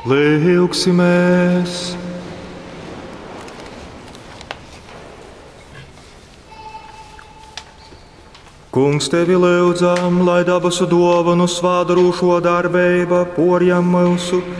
Lūksimies! Kungs, tevi lūdzam, lai dabasu dāvanu svādarošo darbība porjam mūsu